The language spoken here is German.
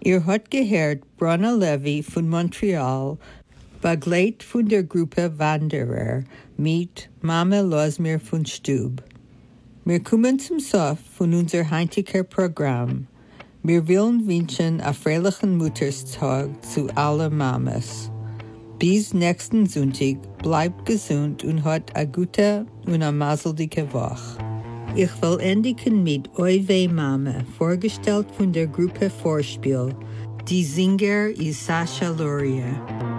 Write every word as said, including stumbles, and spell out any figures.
Ihr hat gehört Bronna Levy von Montreal, begleit von der Gruppe Wanderer mit Mama Losmer von Stub. Wir kommen zum Sof von unser heutiger Programm. Wir wollen wünschen a freilichen Mutterstag zu allen Mamas. Bis nächsten Sonntag bleibt gesund und hat a gute und a maselige Woche. Ich will endigen mit Oi weh Mama, vorgestellt von der Gruppe Vorspiel. Die Singer ist Sascha Loria.